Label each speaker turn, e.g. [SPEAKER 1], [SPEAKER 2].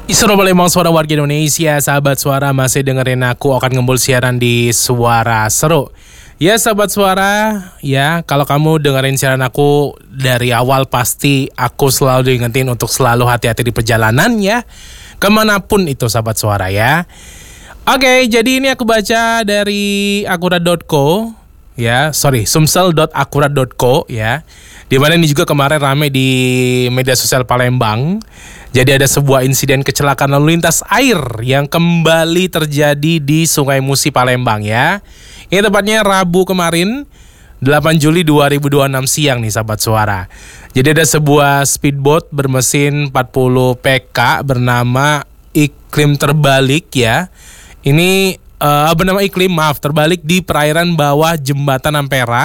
[SPEAKER 1] Assalamualaikum suara warga Indonesia, sahabat suara masih dengerin aku akan ngembul siaran di Suara Seru. Ya sahabat suara, ya kalau kamu dengerin siaran aku dari awal pasti aku selalu diingetin untuk selalu hati-hati di perjalanan ya. Kemanapun itu sahabat suara ya. Oke, jadi ini aku baca dari akurat.co ya, sumsel.akurat.co ya. Dimana ini juga kemarin rame di media sosial Palembang. Jadi ada sebuah insiden kecelakaan lalu lintas air yang kembali terjadi di Sungai Musi Palembang ya. Ini tepatnya Rabu kemarin 8 Juli 2026 siang nih sahabat suara. Jadi ada sebuah speedboat bermesin 40 PK bernama Iklim terbalik ya. Ini bernama Iklim terbalik di perairan bawah jembatan Ampera